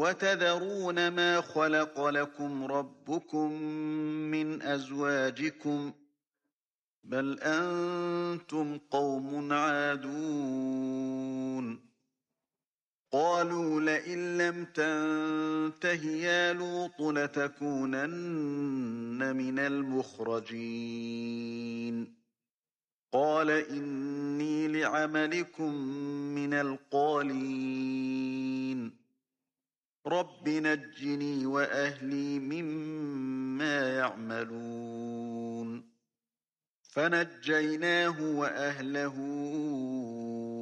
وتذرون ما خلق لكم ربكم من أزواجكم بل أنتم قوم عادون قالوا لئن لم تنته يا لوط لتكونن من المخرجين قال إني لعملكم من القالين رب نجني وأهلي مما يعملون فنجيناه وأهله